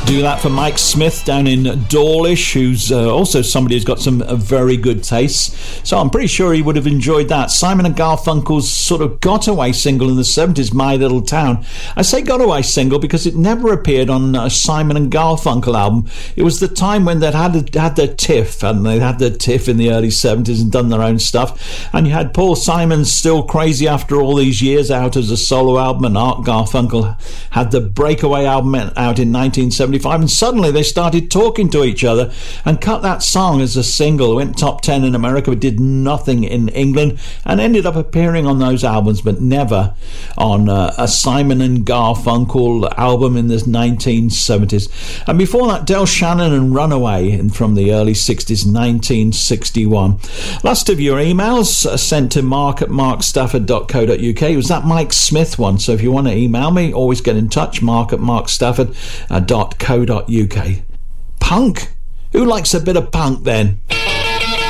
Do that for Mike Smith down in Dawlish, who's also somebody who's got some very good tastes. So I'm pretty sure he would have enjoyed that. Simon and Garfunkel's sort of got-away single in the 70s, My Little Town. I say got-away single because it never appeared on a Simon and Garfunkel album. It was the time when they'd had their tiff, and they had their tiff in the early 70s and done their own stuff. And you had Paul Simon's Still Crazy after all these years out as a solo album, and Art Garfunkel had the Breakaway album out in 1975. And suddenly they started talking to each other and cut that song as a single. It went top 10 in America but did nothing in England, and ended up appearing on those albums but never on a Simon and Garfunkel album in the 1970s. And before that, Del Shannon and Runaway from the early 60s, 1961. Last of your emails sent to mark@markstafford.co.uk. It was that Mike Smith one, so if you want to email me, always get in touch, mark@markstafford.co.uk. Punk? Who likes a bit of punk then?